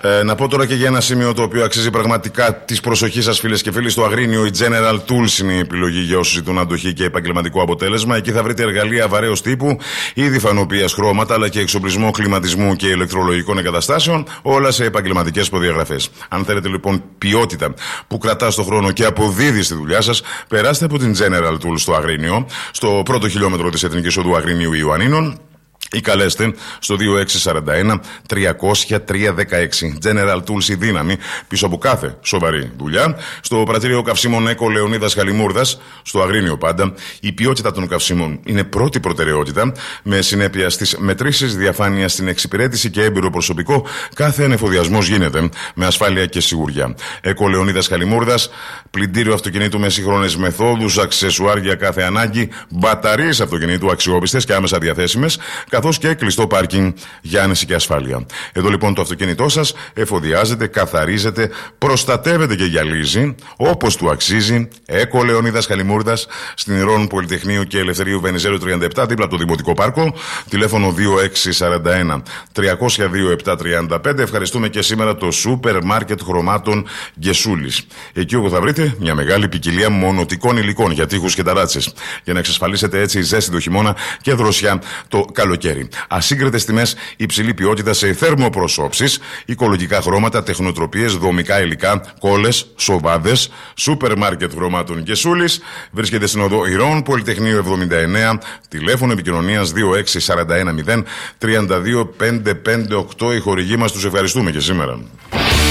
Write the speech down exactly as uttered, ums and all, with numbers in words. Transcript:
Ε, να πω τώρα και για ένα σημείο το οποίο αξίζει πραγματικά τη προσοχή σας, φίλες και φίλοι. Στο Αγρίνιο, η General Tools είναι η επιλογή για όσους ζητούν αντοχή και επαγγελματικό αποτέλεσμα. Εκεί θα βρείτε εργαλεία βαρέως τύπου, είδη φανοποίησης, χρώματα, αλλά και εξοπλισμό κλιματισμού και ηλεκτρολογικών εγκαταστάσεων, όλα σε επαγγελματικές προδιαγραφές. Αν θέλετε λοιπόν ποιότητα που κρατά στον χρόνο και αποδίδει στη δουλειά σας, περάστε από την General Tools στο Αγρίνιο, στο πρώτο χιλιόμετρο της Εθνικής Οδού Αγρινίου Ιωαννίνων, ή καλέστε στο δύο έξι τέσσερα ένα τριακόσια τρία δεκαέξι. General Tools, η δύναμη πίσω από κάθε σοβαρή δουλειά. Στο πρατήριο καυσίμων Έκο Λεωνίδας Χαλιμούρδας, στο Αγρίνιο πάντα, η ποιότητα των καυσίμων είναι πρώτη προτεραιότητα, με συνέπεια στις μετρήσεις, διαφάνεια στην εξυπηρέτηση και έμπειρο προσωπικό. Κάθε ανεφοδιασμός γίνεται με ασφάλεια και σιγουριά. Έκο Λεωνίδας Χαλιμούρδας, πλυντήριο αυτοκινήτου με σύγχρονες μεθόδους, αξεσουάρ για κάθε ανάγκη, μπαταρίες αυτοκινήτου αξιόπιστες και άμεσα διαθέσιμες, καθώς και κλειστό πάρκινγκ για άνεση και ασφάλεια. Εδώ λοιπόν το αυτοκίνητό σας εφοδιάζεται, καθαρίζεται, προστατεύεται και γυαλίζει όπως του αξίζει. Έκο Λεωνίδας Χαλιμούρδας, στην Ηρών Πολυτεχνείου και Ελευθερίου Βενιζέλου τριάντα επτά, δίπλα από το Δημοτικό Πάρκο. Τηλέφωνο δύο έξι τέσσερα ένα τριακόσια δύο επτά τριάντα πέντε. Ευχαριστούμε και σήμερα το σούπερ μάρκετ χρωμάτων Γεσούλης. Εκεί όπου θα βρείτε μια μεγάλη ποικιλία μονοτικών υλικών για τοίχους και ταράτσες, για να εξασφαλίσετε έτσι ζέστη το χειμώνα και δροσιά το καλοκαίρι. Ασύγκριτες τιμές, υψηλή ποιότητα σε θερμοπροσώψεις, οικολογικά χρώματα, τεχνοτροπίες, δομικά υλικά, κόλλες, σοβάδες. Σούπερ μάρκετ χρωμάτων Γεσούλης βρίσκεται στην οδό Ηρών Πολυτεχνείου εβδομήντα εννέα. Τηλέφωνο επικοινωνίας δύο έξι τέσσερα ένα μηδέν τρία δύο πέντε πέντε οκτώ. Οι χορηγοί μας τους ευχαριστούμε και σήμερα.